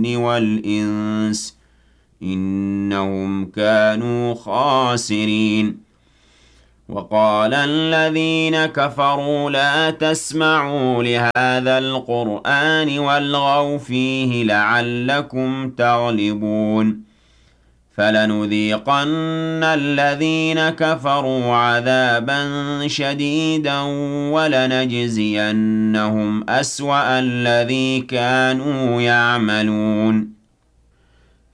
الجن والإنس إنهم كانوا خاسرين وقال الذين كفروا لا تسمعوا لهذا القرآن والغوا فيه لعلكم تغلبون فلنذيقن الذين كفروا عذابا شديدا ولنجزينهم أسوأ الذي كانوا يعملون